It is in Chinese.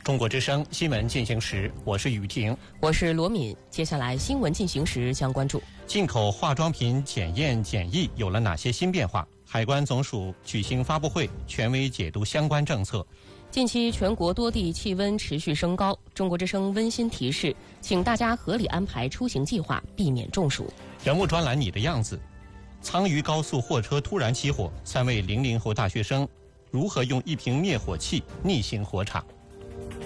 中国之声新闻进行时，我是雨婷， 我是罗敏。接下来新闻进行时将关注进口化妆品检验检疫有了哪些新变化？海关总署举行发布会，权威解读相关政策。 近期全国多地气温持续升高，中国之声温馨提示，请大家合理安排出行计划，避免中暑。 人物专栏你的样子，沧渝高速货车突然起火，3位00后大学生如何用一瓶灭火器逆行火场？